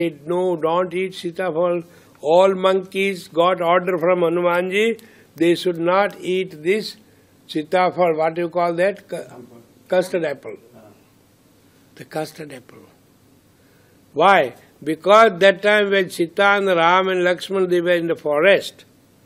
No, don't eat sitafal. All monkeys got order from Hanumanji, they should not eat this sitafal. What do you call that? Custard apple. The custard apple. Why? Because that time when Sita and Ram and Lakshman, they were in the forest,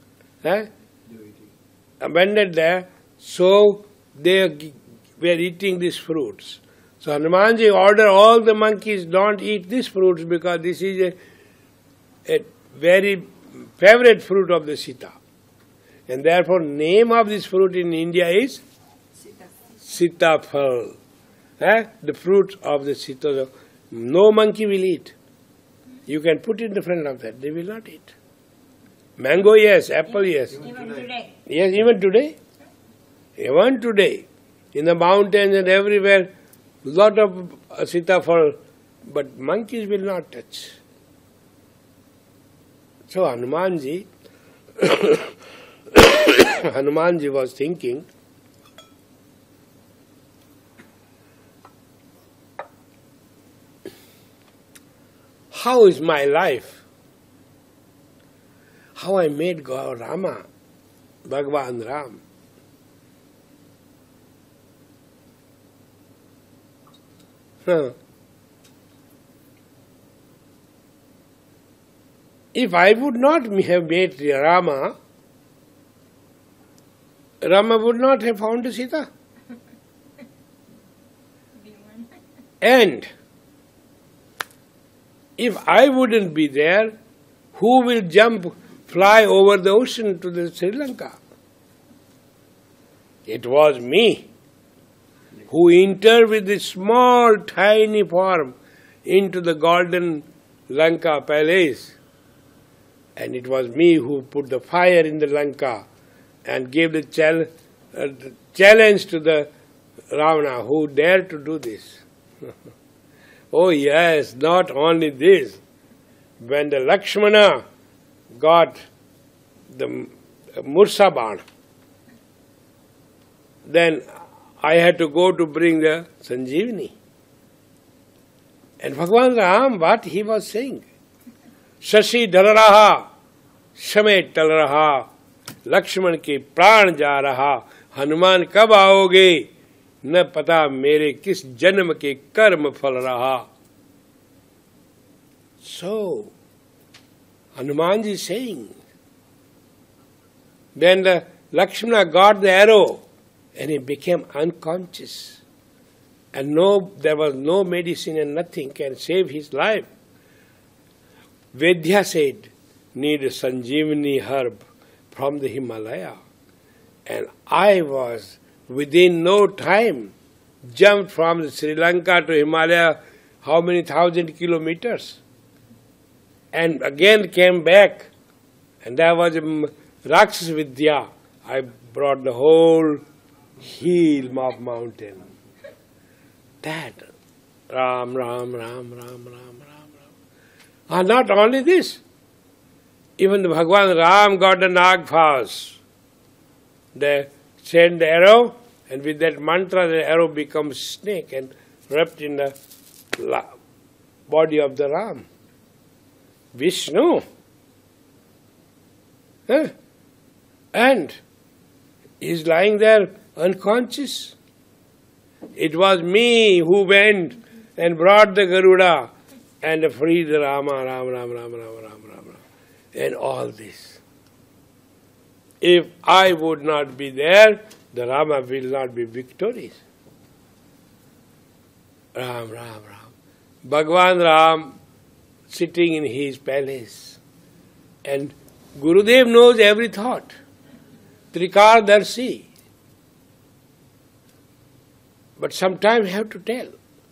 abandoned there, so they were eating these fruits. So Hanumanji ordered all the monkeys, don't eat these fruits because this is a very favorite fruit of the Sita. And therefore name of this fruit in India is Sitafal. The fruit of the Sita. No monkey will eat. You can put it in front of that, they will not eat. Mango, yes. Apple, yes. Even today. Yes, even today. Even today. In the mountains and everywhere, lot of sitafal, but monkeys will not touch. So Hanumanji, Hanumanji was thinking, how is my life? How I made God Rama, Bhagavan Ram. If I would not have made Rama, Rama would not have found Sita. And if I wouldn't be there, who will fly over the ocean to the Sri Lanka? It was me who entered with this small, tiny form into the golden Lanka palace. And it was me who put the fire in the Lanka and gave the challenge to the Ravana, who dared to do this. Oh yes, not only this. When the Lakshmana got the Mursabana, then I had to go to bring the Sanjeevani. And Bhagavan Ram, what he was saying? Shashi dhal raha, समय टल रहा, लक्ष्मण के प्राण जा रहा, हनुमान कब आओगे, न पता मेरे किस जन्म के कर्म फल रहा. So, Hanumanji is saying, when the Lakshmana got the arrow and he became unconscious, and there was no medicine and nothing can save his life, Vedya said, need a Sanjeevani herb from the Himalaya. And I was, within no time, jumped from Sri Lanka to Himalaya, how many thousand kilometers? And again came back, and there was Rakshas Vidya. I brought the whole heel of mountain. That, Ram, Ram, Ram, Ram, Ram, Ram, Ram. And not only this, even the Bhagavan Ram got a Nagphas. They send the arrow, and with that mantra the arrow becomes snake and wrapped in the body of the Ram. Vishnu. And he's lying there unconscious. It was me who went and brought the Garuda and freed the Rama, Ram, Ram, Ram, Ram, Ram, Ram, Ram. And all this. If I would not be there, the Rama will not be victorious. Ram, Ram, Ram. Bhagavan Ram sitting in his palace. And Gurudev knows every thought. Trikardarshi. But sometimes you have to tell.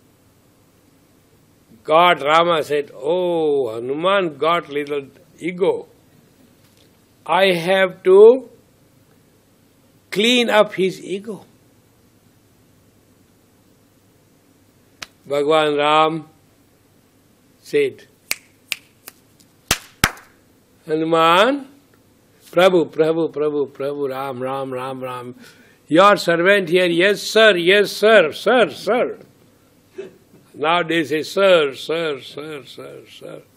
God, Rama said, oh, Hanuman got little ego. I have to clean up his ego. Bhagavan Ram said, Hanuman, Prabhu, Prabhu, Prabhu, Prabhu, Ram, Ram, Ram, Ram. Your servant here, yes sir, sir, sir. Now they say, sir, sir, sir, sir, sir.